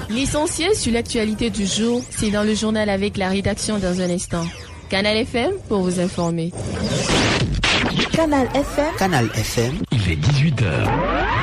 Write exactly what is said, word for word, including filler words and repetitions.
L'essentiel sur l'actualité du jour, c'est dans le journal avec la rédaction dans un instant. Canal F M pour vous informer. Canal F M. Canal F M. Il est dix-huit heures.